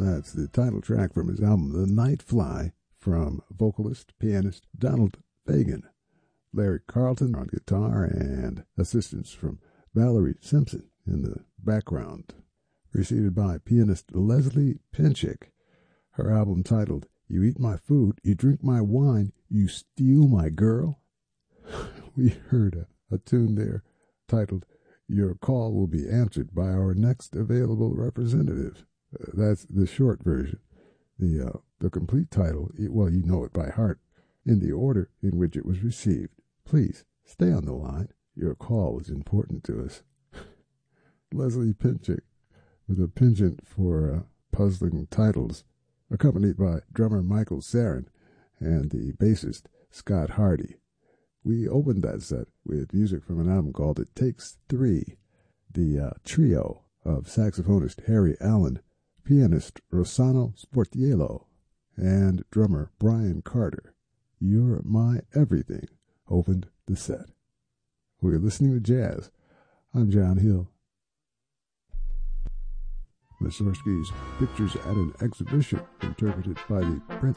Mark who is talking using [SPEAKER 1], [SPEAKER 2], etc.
[SPEAKER 1] That's the title track from his album The Night Fly from vocalist, pianist Donald Fagen. Larry Carlton on guitar and assistance from Valerie Simpson in the background. Preceded by pianist Leslie Pinchik. Her album titled You Eat My Food, You Drink My Wine, You Steal My Girl. We heard a tune there titled Your Call Will Be Answered by Our Next Available Representative. That's the short version. The complete title, well, you know it by heart, in the order in which it was received. Please, stay on the line. Your call is important to us. Leslie Pinchik, with a penchant for puzzling titles, accompanied by drummer Michael Sarin and the bassist Scott Hardy. We opened that set with music from an album called It Takes Three, the trio of saxophonist Harry Allen, pianist Rossano Sportiello, and drummer Brian Carter. You're My Everything opened the set. We're listening to jazz. I'm John Hill. Mussorgsky's Pictures at an Exhibition, interpreted by the Prince